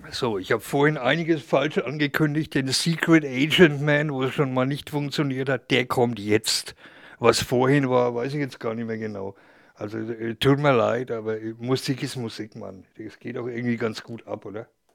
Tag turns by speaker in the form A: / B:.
A: So, ich habe vorhin einiges falsch angekündigt. Den Secret Agent Man, wo es schon mal nicht funktioniert hat, der kommt jetzt. Was vorhin war, weiß ich jetzt gar nicht mehr genau. Also, tut mir leid, aber Musik ist Musik, Mann. Das geht auch irgendwie ganz gut ab, oder?